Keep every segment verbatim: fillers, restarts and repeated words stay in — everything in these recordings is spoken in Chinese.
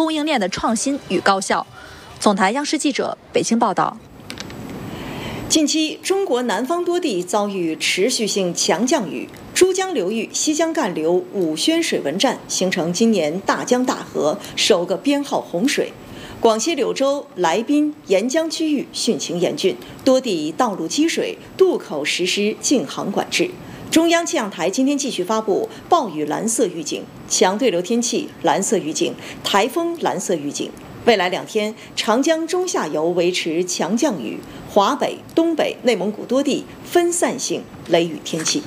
供应链的创新与高效。总台央视记者北京报道。 近期，中国南方多地遭遇持续性强降雨，珠江流域西江干流武宣水文站形成今年大江大河首个编号洪水。广西柳州、来宾、沿江区域汛情严峻，多地道路积水，渡口实施禁航管制。中央气象台今天继续发布暴雨蓝色预警、强对流天气蓝色预警、台风蓝色预警。未来两天，长江中下游维持强降雨，华北、东北、内蒙古多地分散性雷雨天气。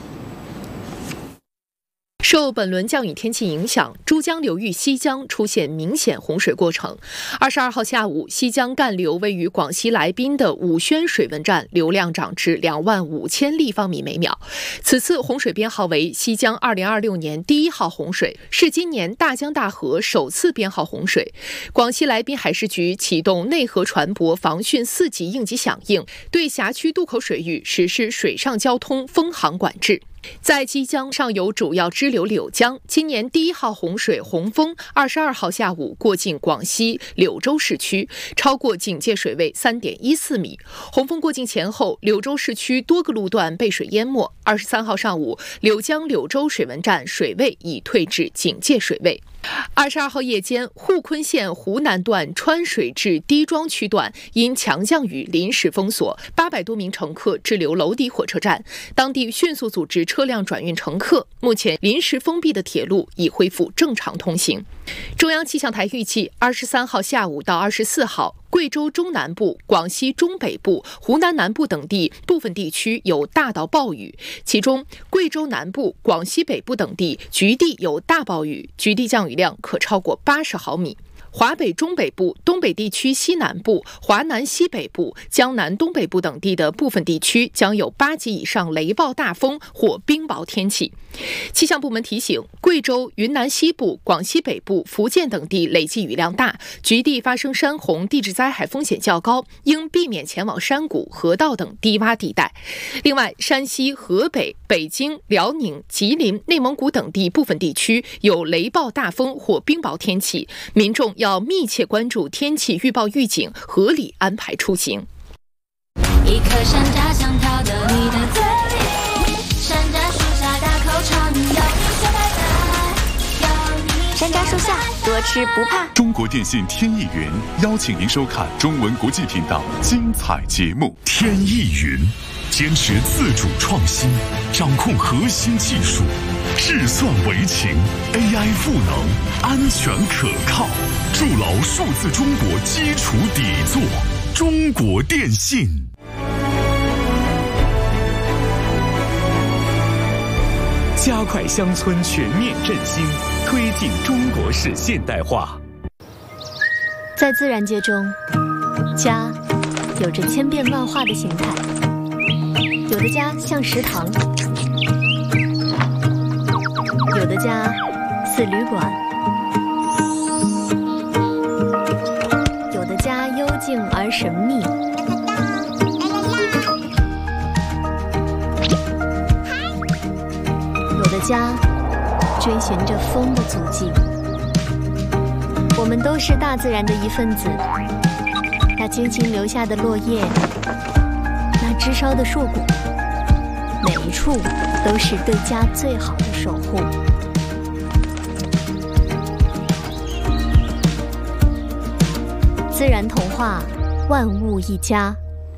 受本轮降雨天气影响，珠江流域西江出现明显洪水过程。二十二号下午，西江干流位于广西来宾的武宣水文站流量涨至两万五千立方米每秒。此次洪水编号为西江二零二六年第一号洪水，是今年大江大河首次编号洪水。广西来宾海事局启动内河船舶防汛四级应急响应，对辖区渡口水域实施水上交通封航管制。在基江上游主要支流柳江，今年第一号洪水洪峰二十二号下午过境广西柳州市区，超过警戒水位 三点一四米。洪峰过境前后，柳州市区多个路段被水淹没。二十三号上午，柳江柳州水文站水位已退至警戒水位。二十二号夜间，沪昆线湖南段川水至低庄区段因强降雨临时封锁，八百多名乘客滞留娄底火车站，当地迅速组织车辆转运乘客。目前临时封闭的铁路已恢复正常通行。中央气象台预计，二十三号下午到二十四号，贵州中南部、广西中北部、湖南南部等地部分地区有大到暴雨，其中贵州南部、广西北部等地局地有大暴雨，局地降雨量可超过八十毫米。华北中北部、东北地区西南部、华南西北部、江南东北部等地的部分地区将有八级以上雷暴大风或冰雹天气。气象部门提醒，贵州、云南西部、广西北部、福建等地累计雨量大，局地发生山洪、地质灾害风险较高，应避免前往山谷、河道等低洼地带。另外，山西、河北、北京、辽宁、吉林、内蒙古等地部分地区有雷暴大风或冰雹天气，民众要要密切关注天气预报预警，合理安排出行。一颗山楂想跳到你的嘴里，山楂树下大口唱，有你最爱的，山楂树下多吃不怕。 中国电信天翼云邀请您收看中文国际频道精彩节目。天翼云坚持自主创新，掌控核心技术，智算为情 ，A I 赋能，安全可靠，筑牢数字中国基础底座。中国电信。 加快乡村全面振兴，推进中国式现代化。 在自然界中，家有着千变万化的形态。有的家像食堂，有的家似旅馆，有的家幽静而神秘，有的家追寻着风的足迹。我们都是大自然的一份子，那轻轻留下的落叶，那枝梢的硕果，每一处都是对家最好的守护。自然童话，万物一家。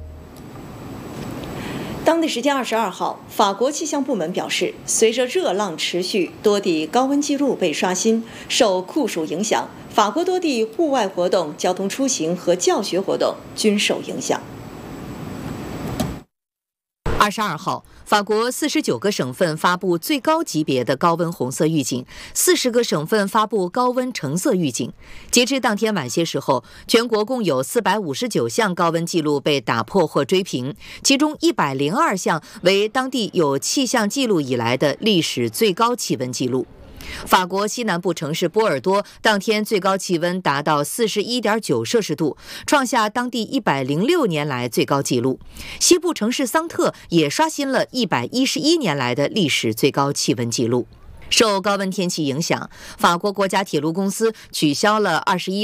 当地时间二十二号，法国气象部门表示，随着热浪持续，多地高温记录被刷新，受酷暑影响，法国多地户外活动、交通出行和教学活动均受影响。 二十二号，法国四十九个省份发布最高级别的高温红色预警，四十个省份发布高温橙色预警。截至当天晚些时候，全国共有四百五十九项高温记录被打破或追平，其中一百零二项为当地有气象记录以来的历史最高气温记录。法国西南部城市波尔多当天最高气温达到 四十一点九摄氏度，创下当地一百零六年来最高纪录。西部城市桑特也刷新了一百一十一年来的历史最高气温纪录。受高温天气影响，法国国家铁路公司取消了二十一